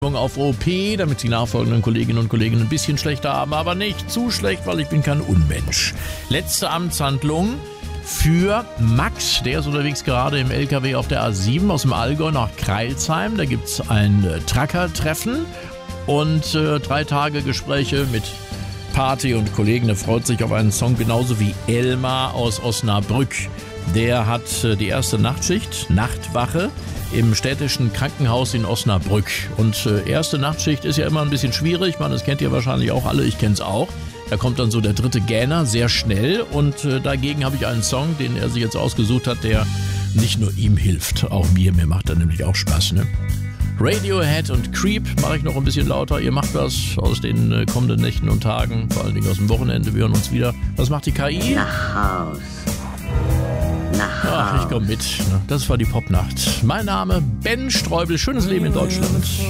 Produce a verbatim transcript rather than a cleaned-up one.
Auf O P, damit die nachfolgenden Kolleginnen und Kollegen ein bisschen schlechter haben, aber nicht zu schlecht, weil ich bin kein Unmensch. Letzte Amtshandlung für Max, der ist unterwegs gerade im L K W auf der A sieben aus dem Allgäu nach Crailsheim. Da gibt es ein äh, Trucker-Treffen und äh, drei Tage Gespräche mit Party und Kollegen. Er freut sich auf einen Song, genauso wie Elmar aus Osnabrück. Der hat äh, die erste Nachtschicht, Nachtwache, im städtischen Krankenhaus in Osnabrück. Und äh, erste Nachtschicht ist ja immer ein bisschen schwierig. Man, das kennt ihr wahrscheinlich auch alle, ich kenne es auch. Da kommt dann so der dritte Gähner sehr schnell. Und äh, dagegen habe ich einen Song, den er sich jetzt ausgesucht hat, der nicht nur ihm hilft, auch mir. Mir macht er nämlich auch Spaß, ne? Radiohead und Creep mache ich noch ein bisschen lauter. Ihr macht was aus den äh, kommenden Nächten und Tagen, vor allen Dingen aus dem Wochenende. Wir hören uns wieder. Was macht die K I? Nach Haus. Nach Haus. Ach, ich komm mit. Das war die Popnacht. Mein Name Ben Streubel. Schönes Leben in Deutschland.